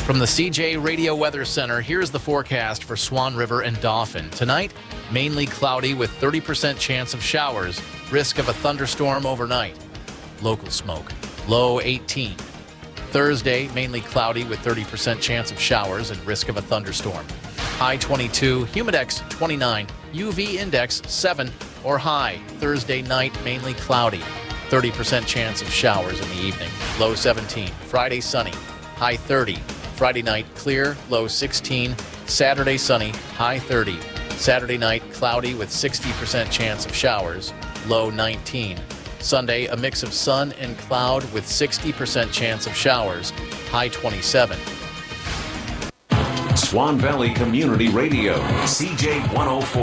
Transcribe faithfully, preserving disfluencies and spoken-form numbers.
From the C J Radio Weather Center, here's the forecast for Swan River and Dauphin. Tonight, mainly cloudy with thirty percent chance of showers. Risk of a thunderstorm overnight. Local smoke. Low eighteen. Thursday, mainly cloudy with thirty percent chance of showers and risk of a thunderstorm. High twenty-two, humidex twenty-nine, U V index seven or high. Thursday night, mainly cloudy. thirty percent chance of showers in the evening. Low seventeen. Friday, sunny. High thirty. Friday night, clear. Low sixteen. Saturday, sunny. High thirty. Saturday night, cloudy with sixty percent chance of showers. Low nineteen. Sunday, a mix of sun and cloud with sixty percent chance of showers. High twenty-seven. Swan Valley Community Radio, C J one oh four.